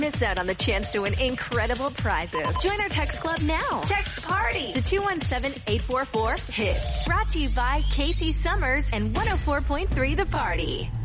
Miss out on the chance to win incredible prizes. Join our text club now. Text PARTY to 217-844-HITS. Brought to you by Casey Summers and 104.3 The Party.